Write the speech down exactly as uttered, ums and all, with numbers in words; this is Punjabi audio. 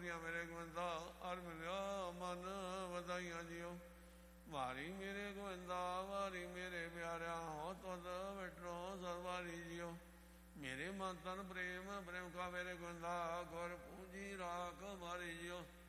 ਦੀਆਂ ਮੇਰੇ ਗੋਬਿੰਦਾ ਹਰ ਮਿਲਿਆ ਮਨ ਵਧਾਈਆਂ ਜਿਓ। ਵਾਰੀ ਮੇਰੇ ਗੋਬਿੰਦਾ ਵਾਰੀ ਮੇਰੇ ਪਿਆਰਿਆ ਹੋ ਤੁਧ ਬੈਠੋ ਸਰਵਾਰੀ ਜਿਓ। ਮੇਰੇ ਮਨ ਤਨ ਪ੍ਰੇਮ ਪ੍ਰੇਮ ਕਾ ਮੇਰੇ ਗੋਬਿੰਦਾ ਗੁਰ ਪੂਜੀ ਰਾਖ ਮਾਰੀ ਜਿਓ।